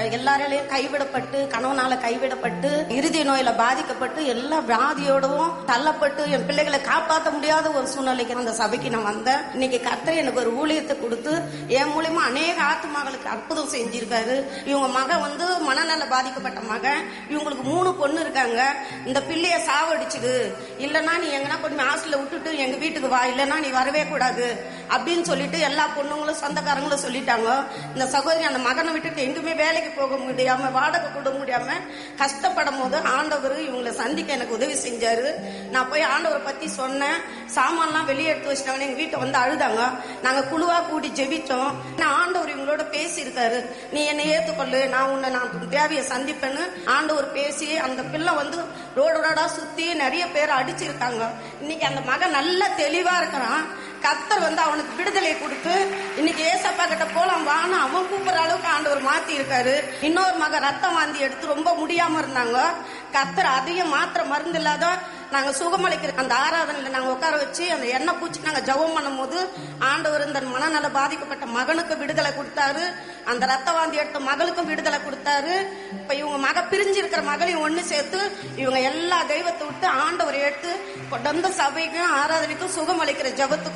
எல்லாராலையும் கைவிடப்பட்டு, கணவனால கைவிடப்பட்டு, இறுதி நோயில பாதிக்கப்பட்டு, எல்லா வியாதியோடவும் தள்ளப்பட்டு என் பிள்ளைகளை காப்பாற்ற முடியாத ஒரு சூழ்நிலைக்கு அந்த சபைக்கு நான் வந்தேன். இன்னைக்கு கர்த்தர் எனக்கு ஒரு ஊழியத்தை கொடுத்து என் மூலியமா அநேக ஆத்துமகளுக்கு அற்புதம் செஞ்சிருக்காரு. இவங்க மகன் மனநல பாதிக்கப்பட்ட மகன். இவங்களுக்கு 3 பொண்ணு இருக்காங்க. இந்த பிள்ளைய சாவடிச்சுடு, இல்லன்னா நீ எங்கன்னா கொஞ்சம் ஹாஸ்டல்ல விட்டுட்டு எங்க வீட்டுக்கு வா, இல்லன்னா நீ வரவே கூடாது அப்படின்னு சொல்லிட்டு எல்லா பொண்ணுங்களும் சொந்தக்காரங்களும் சொல்லிட்டாங்க. இந்த சகோதரி அந்த மகனை விட்டுட்டு எங்குமே வேலைக்கு போக முடியாம, வாடகை கொடுக்க முடியாம கஷ்டப்படும் போது ஆண்டவர் இவங்களை சந்திக்க எனக்கு உதவி செஞ்சாரு. நான் போய் ஆண்டவரை பத்தி சொன்னேன். சாமான்லாம் வெளியே எடுத்து வச்சிட்டாங்க. எங்க வீட்டை வந்து அழுதாங்க. நாங்க குழுவா கூடி ஜெபிச்சோம். ஆண்டவர் இவங்களோட பேசி இருக்காரு. நீ என்னை ஏத்துக்கொள்ளு, நான் தேவையை சந்திப்பேன்னு ஆண்டவர் பேசி அந்த பிள்ளை ரோடா சுத்தி நிறைய பேர் அடிச்சிருக்காங்க. இன்னைக்கு அந்த மகன் நல்ல தெளிவா இருக்கிறான். கர்த்தர் அவனுக்கு விடுதலை கொடுத்து இன்னைக்கு ஏசப்பா கிட்ட போலாம் வான்னு அவன் கூப்பிடுற அளவுக்கு ஆண்டவர் மாத்தி இருக்காரு. இன்னொரு மகன் ரத்தம் வாந்தி எடுத்து ரொம்ப முடியாம இருந்தாங்க. கர்த்தர் அதையும் மாத்திர மருந்து இல்லாத நாங்க சுகமளிக்கிற அந்த ஆராதனையில நாங்க உட்கார வச்சு அந்த எண்ணெய் பூச்சி நாங்க ஜெபம் பண்ணும் போது ஆண்டவர் இந்த மனநல பாதிக்கப்பட்ட மகனுக்கு விடுதலை கொடுத்தாரு. அந்த ரத்த வாந்தி எடுத்த மகளுக்கும் விடுதலை கொடுத்தாரு. இப்ப இவங்க மக பிரிஞ்சு இருக்கிற மகளையும் ஒண்ணு சேர்த்து இவங்க எல்லா தெய்வத்தை விட்டு ஆண்டவர் எடுத்து கொண்டு சபைக்கும் ஆராதனைக்கும் சுகமளிக்கிற ஜெபத்துக்கும்